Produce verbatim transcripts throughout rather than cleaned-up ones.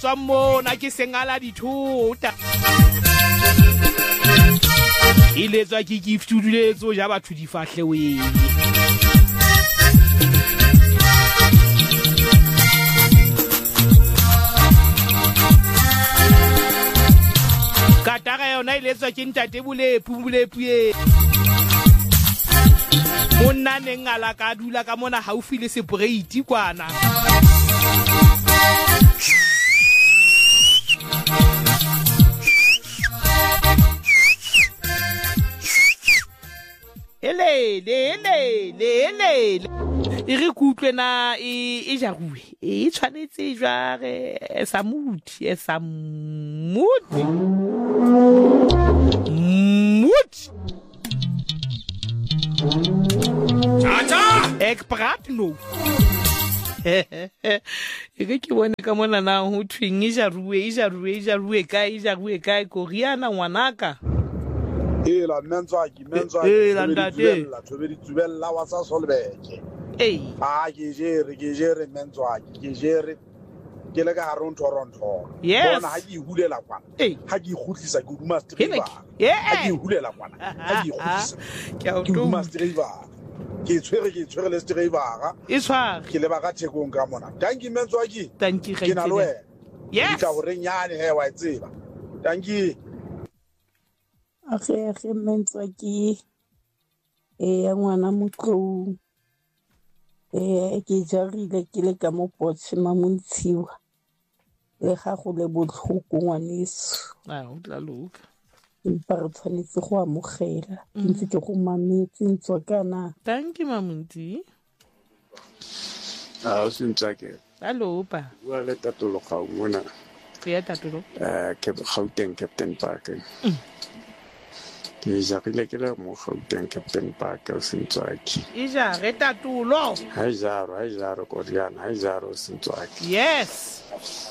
tswa mona ke sengala dithota ile tswa ke gift uduletso ja batho difahle we katara yona ile tswa ke ntate bulepu bulepu ye monna ne ngala ka dula ka mona haufi le separate kwana ele le le le le e re kutlwe na e ja ruwe e tshwanetse jware sa muthi e sa muthi muthi tata ek prat no e ke ke bone ka mona na ho thwing e ja ruwe e ja ruwe e ja ruwe ka e ja ruwe ka Koreana ngwanaka e la mentswaki mentswaki e la ntate la thobedi tsubella wa sa solbeke ei a ke jere ke jere mentswaki ke jere ke le ka haron toronto yes bona ha ke hulela kwana ei ha ke khutlisa ke duma streamer ha yeah ke hulela kwana ha ke khutlisa ke a ke duma utlwa streamer ke tshwere ke tshwere le streamer e tshware ke le ba ka thekong ka mona danki mentswaki tanki ke na loe yes ka hore nyane he wa tseba danki Ake ake mentswaki e ya ngwana motlou e ke jarile ke le ka mo potse mamontshiwa le ga go le botlhoko ngwaneso a o tla loka empa re tshwanetse go amogela ntse ke go mametse ntswa kana tanki mamonti a o sentsake hallo pa wa le tatolo ga mona ya tatolo eh ke Gauteng Captain Park ke jarile ke le mo Gauteng Captain Park o sentsake e ja re tatulo ha jaro ha jaro Koreana ha jaro sentsake yes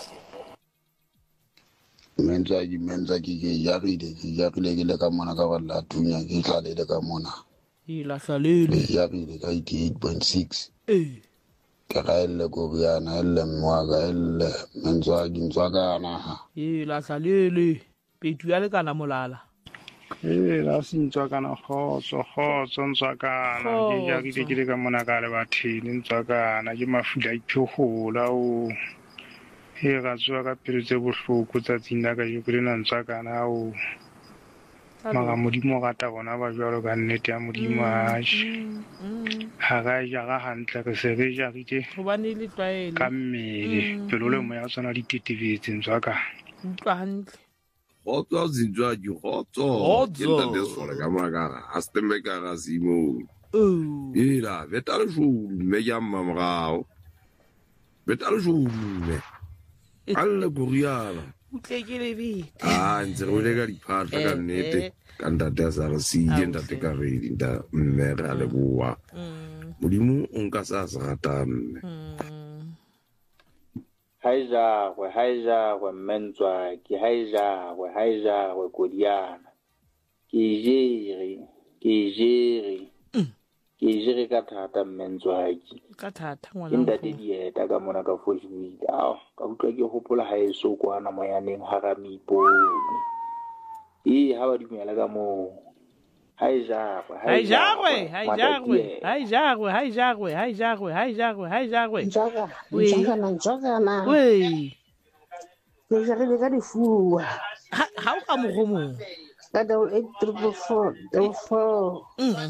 mentswaki mentswaki ke jarile ke jarile ke le ka mona ka balla tunya ke tla le ka mona e la salele ke jarile ka eighty-eight point six eh ke ga ile Koreana ile mwaga ile mentswaki ntswakana ha e la salele petu ya le kana molala e la sentswakana khotso khotso ntswakana ke jarile ke le ka mona ka le bathini ntswakana ke mafula iphogula o e ga tswa ka pelo tse bohloko tsa tsina ka yo ke na ntswakana o maga modimo ga ta bona ba jwalo ka nnete ya modimo a ha ga ja ga hantle ke se re ja rite go bane le tlwaele ka mmele pelo le mo ya tsona di tetebetse ntswakana utlwa hantle Hotzo zinjwa ju hotzo. Hotzo. Kinda desole kamagara. Astembe karazimo. oh Ila vetal joul me yamma mrao. Vetal joul me. Alla Koreana. utle ke le bete Ah, ntse re le ka diphatla ka nnete. Ka ntate a sa re siye ntate ka re nda mme ra le bua. Modimo o nka sa se ratang. Haijagwe, haijagwe, mentswaki, haijagwe, haijagwe, Koreana. Ke jere, ke jere, ke jere ka thata mentswaki. ka thata Ke ngwana ntate dieta ka mona ka foshwile. Ao, ka utlwa ke hopola ha e so kwana moyaneng haramiipone. E ha ba dumela ka moo. Haijagwe, haijagwe haijagwe haijagwe haijagwe haijagwe haijagwe haijagwe Ntswaka We. ntswakana ntswakana we ke jarile ka difua ha ha o ka mogomong ka double eight triple four double four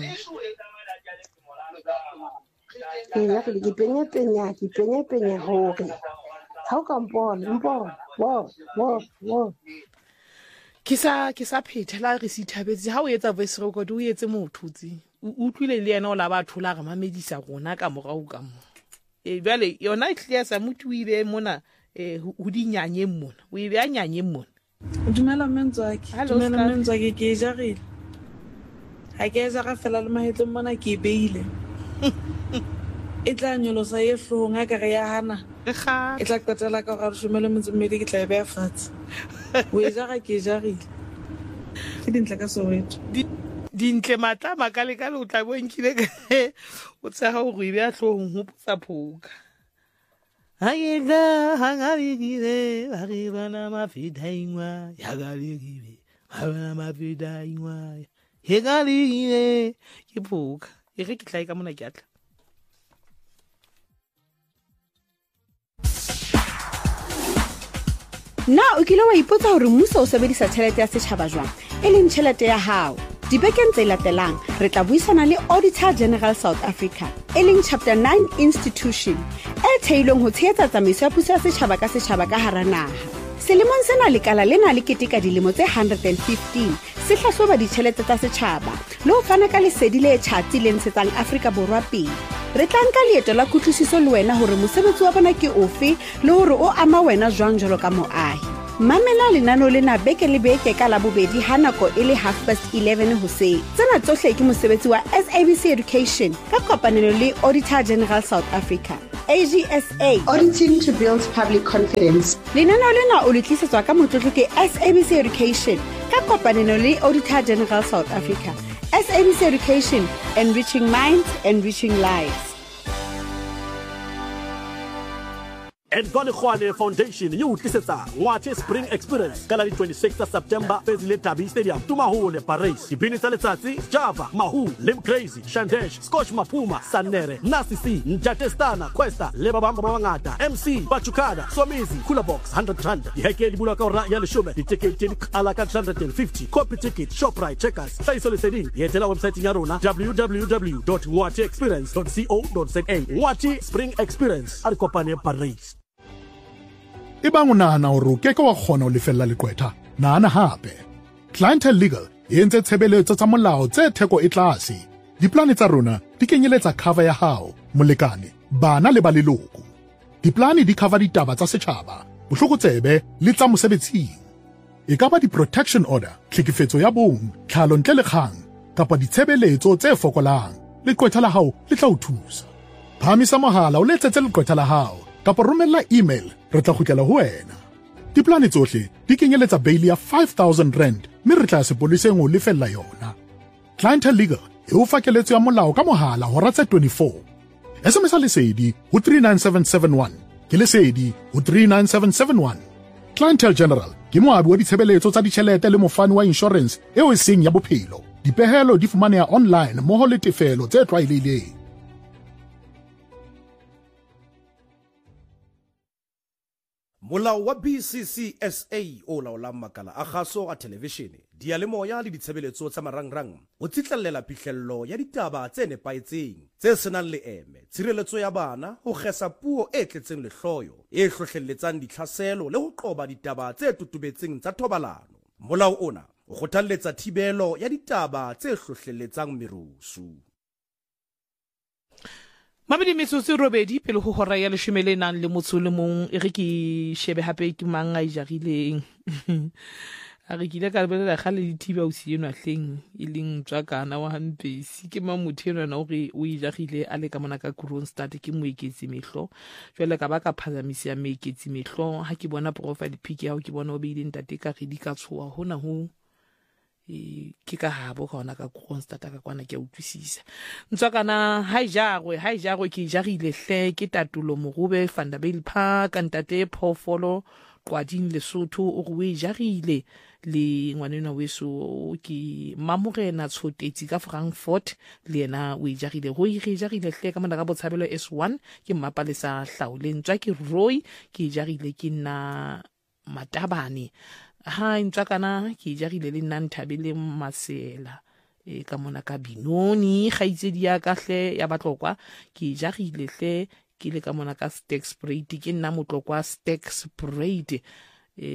ke jarile ke penya penya ke penya penya hore ha o ka mpona mpona wo wo wo ke sa ke sa phethela re se ithabetse ha o etsa voice record o etse mothutsi o utlwile le yena o la batho la ga mamedisa rona ka morao ka mo e bale yona e clear sa motho o ile mona eh ho dinyanye mona o ile a nyanye mona dumela mentswaki Hello, dumela Star. mentswaki ke jarile ha ke ja ga fela le mahetleng mona ke beile e tla nyolosa e hlong a ka re ya hana re ga e tla qetela ka ga re shumele motsemedi ke tla e beya fatshe o e ja ga ke jarile ke dintle ka Soweto dintle matla makale ka le o tla bonkile ka o tsega o re be a hlong ho putsa phoka Ayela hangaligile bagibana mafida ingwa yagaligile abana mafida ingwa hegaligile ke phuka e re ke tla ka mona ke atla na o kile wa ipotsa hore mmuso o sebedisa tšhelete ya setšhaba jwang e leng tšhelete ya hao dibekeng tse latelang re tla buisana le Auditor General South Africa e leng Chapter nine institution e theilweng ho tshehetsa tsamaiso ya puso ya setjhaba ka setjhaba ka hara naha. Selemong sena lekala lena le keteka dilemo tse one hundred fifteen se hlahloba ditjhelete tsa setjhaba le ho fana ka lesedi le tjhatsi le ntshetsang Afrika Borwa pele. Re tla nka leeto la kutlwisiso le wena hore mosebetsi wa bona ke ofe le hore o ama wena jwang jwalo ka moahi. Mamela lenano lena beke le beke ka labobedi ha nako e le half past eleven hoseng. Tsena tsohle ke mosebetsi wa S A B C Education ka kopanelo le Auditor General South Africa. A G S A, Auditing to Build Public Confidence. Lenano lena o le tlisetswa ka motlotlo ke S A B C Education ka kopanelo le Auditor General South Africa. S A B C Education, enriching minds, enriching lives. And Godekwane Foundation you tlisetsa Ngwache Spring Experience ka la di twenty-sixth of September Fezile Tabi Stadium Tumahole Paris dibini tsa letsatsi Java Mahu Lim Crazy Shandesh Scotch Mapuma Sanere Nasisi Njatestana Questa le ba bang ba bangata M C Bachukada Somizi Kula Box one hundred rand diheke di bula ka ora ya leshome di ticket di ala ka one hundred fifty copy ticket Shoprite checkers tlaiso leseding yetela website ya rona w w w dot ngwache experience dot co dot za Ngwache Spring Experience a kopane Paris. Ebang o nahana hore o keke wa kgona ho lefella leqwetha nahana hape Clientele Legal e entse tshebeletso tsa molao tse theko e tlase diplane tsa rona di kenyeletsa cover ya hao molekane bana le ba leloko diplane di cover ditaba tsa setjhaba bohlokotsebe le tsa mosebetsing e ka ba di-protection order tlhekefetso ya bong tlhalo ntle le kgang kapa ditshebeletso tse fokolang leqwetha la hao le tla o thusa phamisa mohala o letsetse leqwetha la hao kapa romella email re tla kgutlela ho wena diplane tsohle di kenyeletsa bail ya five thousand rand mme re tla sepoleseng ho lefella yona Clientele Legal e o fa keletso ya molao ka mohala hora tse twenty-four S M S lesedi ho three nine seven seven one ke lesedi ho three nine seven seven one Clientele General ke moabi wa ditshebeletso tsa ditjhelete le mofani wa insurance eo e seng ya bophelo dipehelo di fumaneha online mmoho le tefelo tse tlwaelehileng. Molao wa B C C S A o laolang makala a kgaso a televishene diyalemoya le ditshebeletso tsa marangrang o tsitlallela phihlello ya ditaba tse nepaetseng tse senang leeme tshireletso ya bana ho kgesa puo e tletseng lehloyo e hlohlelletsang ditlhaselo le ho qoba ditaba tse tutubetseng tsa thobalano. Molao ona o kgothalletsa thibelo ya ditaba tse hlohlelletsang merusu. Mabedi metsotso robedi pele ho hora ya leshome le nang le motso le mong e re ke shebe hape ke mang a ijagileng a re kile ka lebella gale dithiba o sieno ahleng e leng tswakana wa hampesi ke mamotho ena o re o ijagile a le ka mona ka Kroonstad ke moeketsi mehlo jwale ka ba ka phazamisa meeketsi mehlo ha ke bona profile pic ya o ke bona o beile ntate ka re di ka tshoa hona ho ke ka habo ka ona ka Kroonstad ka kwana ke a utlwisisa ntswakana ha ijagwe ha ijagwe ke ijagile hle ke Tatulo Morube Vanderbilt Park ntate Phofolo Qwading Lesotho o go ijagile le ngwanena weso ke Mamorena Tshotetsi ka Frankfurt le yena o ijagile go ijagile hle ka mona ka Botshabelo S one ke Mmapalesa Hlaoleng tswa ke Roy ke ijagile ke nna Matabane ha ntswakana ke ijagile le nna Nthabile Masela e ka mona ka Binoni gaitsedi ya ka hle ya batlokwa ke ijagile hle ke le ka mona ka Stack Spray ke nna motlokwa Stack Spray e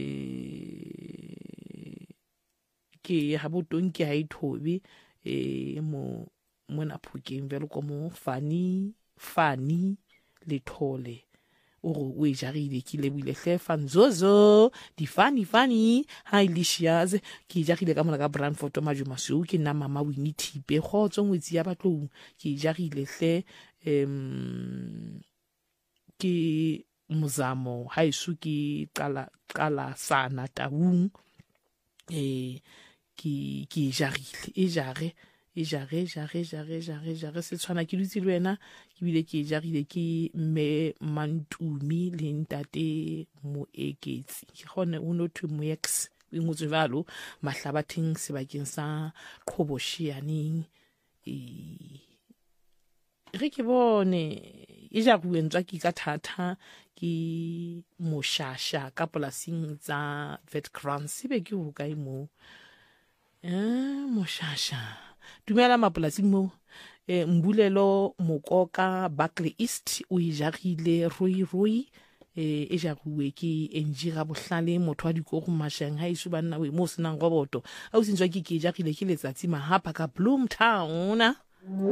ke ha botong ke ha ithobe e mo mona phukeng vele ko mo fani fani le thole o o ijagile ke le buile hle fanzozo di fani fani ha ilicious ke ijagile ka mona ka Brandfort Majumasu ke nna mama Winnie Thipe khotso ngwetsi ya batlong ke ijagile hle em ke muzamo ha isu ke qala qala sana taung e ke ke ijagile e jare e jare jare jare jare jare se tshwana ke dutse le wena ke bile ke jarile ke mme Mantumi le ntate Moeketsi ke gone o no to Moex e ngotse valo mahlabathing sebakeng sa Qhoboshiyaneng e re ke bone e ja buentswa ke ka thata ke Moshasha ka polasing tsa Vetkrans be ke ho kae mo eh Moshasha dumela mapolasing mo eh Mbulelo Mokoka Buckley East o e jagile roi roi eh e jaguwe ke enjira bohlale motho wa dikoro mashang ha isu banna we mo senang roboto a o sentjwa ke ke jagile ke letsatsi mahapa ka Bloomtown.